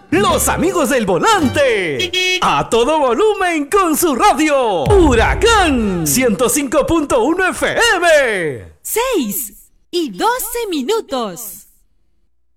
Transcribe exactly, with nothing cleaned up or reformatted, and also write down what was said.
Los amigos del volante. A todo volumen con su radio. Huracán ciento cinco punto uno F M. seis y doce minutos.